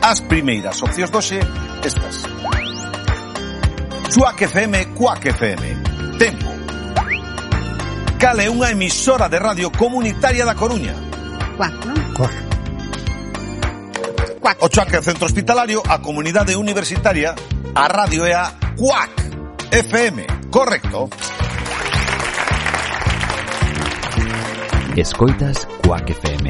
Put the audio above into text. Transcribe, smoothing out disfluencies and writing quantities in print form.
As primeiras opcións doxe, estas. Cuac FM, Cuac FM. Tempo. Cal é unha emisora de radio comunitaria da Coruña? Cuac, non? Cuac. Cuac. O Choaque Centro Hospitalario, a comunidade universitaria, a radio é a Cuac FM. Correcto. Escoitas Cuac FM.